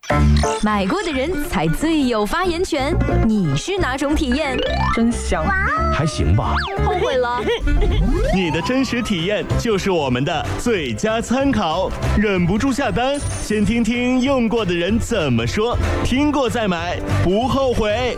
买过的人才最有发言权，你是哪种体验？ 真香， 还行吧。 后悔了？ 你的真实体验就是我们的最佳参考，忍不住下单，先听听用过的人怎么说，听过再买，不后悔。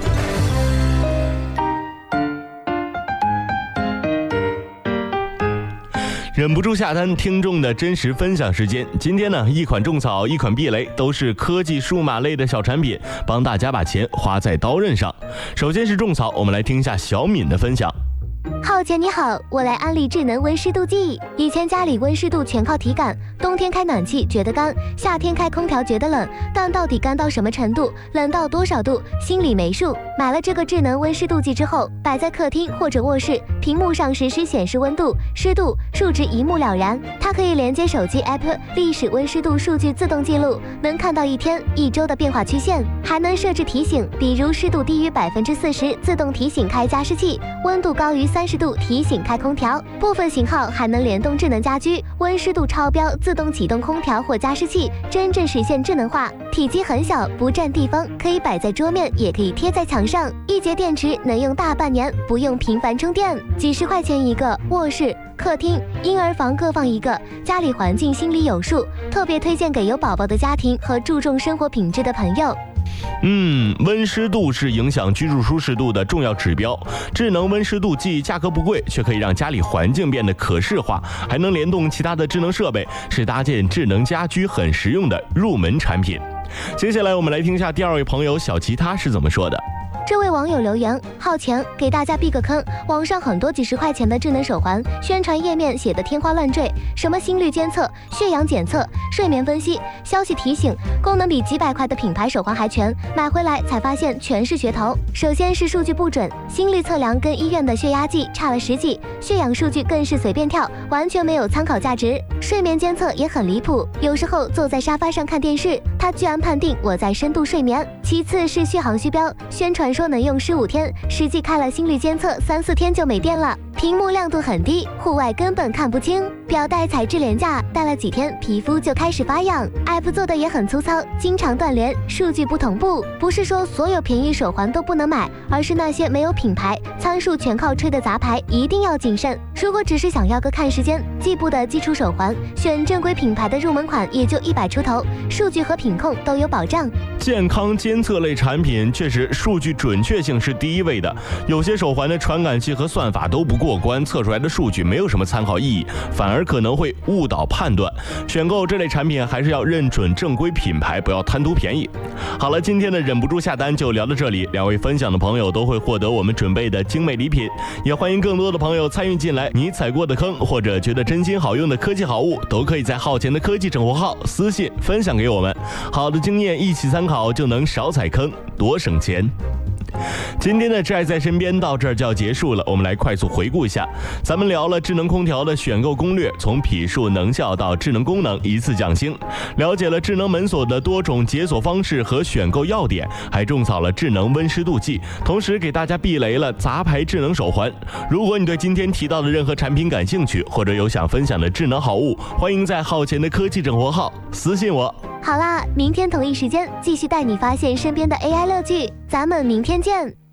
忍不住下单，听众的真实分享时间。今天呢，一款种草，一款避雷，都是科技数码类的小产品，帮大家把钱花在刀刃上。首先是种草，我们来听一下小敏的分享。 浩姐你好，我来安利智能温湿度计。以前家里温湿度全靠体感，冬天开暖气觉得干，夏天开空调觉得冷，但到底干到什么程度，冷到多少度，心里没数。买了这个智能温湿度计之后，摆在客厅或者卧室，屏幕上实时显示温度、湿度、数值一目了然。它可以连接手机 app， 历史温湿度数据自动记录，能看到一天、一周的变化曲线，还能设置提醒，比如湿度低于40%，自动提醒开加湿器；温度高于30度，提醒开空调。部分型号还能联动智能家居，温湿度超标自动启动空调或加湿器，真正实现智能化。体积很小，不占地方，可以摆在桌面，也可以贴在墙上。一节电池能用大半年，不用频繁充电。几十块钱一个，卧室、客厅、婴儿房各放一个，家里环境心里有数。特别推荐给有宝宝的家庭和注重生活品质的朋友。 温湿度是影响居住舒适度的重要指标。智能温湿度计价格不贵，却可以让家里环境变得可视化，还能联动其他的智能设备，是搭建智能家居很实用的入门产品。接下来我们来听一下第二位朋友小吉他是怎么说的。 这位网友留言：耗钱，给大家避个坑。网上很多几十块钱的智能手环，宣传页面写的天花乱坠，什么心率监测、血氧检测、睡眠分析、消息提醒，功能比几百块的品牌手环还全。买回来才发现全是噱头。首先是数据不准，心率测量跟医院的血压计差了10几，血氧数据更是随便跳，完全没有参考价值。睡眠监测也很离谱，有时候坐在沙发上看电视，它居然判定我在深度睡眠。其次是续航虚标，宣传说能用15天，实际开了心率监测3、4天就没电了。屏幕亮度很低，户外根本看不清。表带材质廉价，戴了几天皮肤就开始发痒。app 做的也很粗糙，经常断连，数据不同步。不是说所有便宜手环都不能买，而是那些没有品牌、参数全靠吹的杂牌一定要谨慎。如果只是想要个看时间、计步的基础手环，选正规品牌的入门款也就100出头，数据和品控都有保障。 健康监测类产品确实数据准确性是第一位的，有些手环的传感器和算法都不过关，测出来的数据没有什么参考意义，反而可能会误导判断。选购这类产品还是要认准正规品牌，不要贪图便宜。好了，今天的忍不住下单就聊到这里，两位分享的朋友都会获得我们准备的精美礼品，也欢迎更多的朋友参与进来。你踩过的坑或者觉得真心好用的科技好物，都可以在浩前的科技整活号私信分享给我们。好的经验一起参考，就能少踩坑，多省钱。今天的挚爱在身边到这儿就要结束了，我们来快速回顾一下。咱们聊了智能空调的选购攻略，从匹数、能效到智能功能一次降星，了解了智能门锁的多种解锁方式和选购要点，还种草了智能温湿度计，同时给大家避雷了杂牌智能手环。如果你对今天提到的任何产品感兴趣，或者有想分享的智能好物，欢迎在浩前的科技整活号私信我。 好啦，明天同一时间继续带你发现身边的 AI 乐趣，咱们明天见。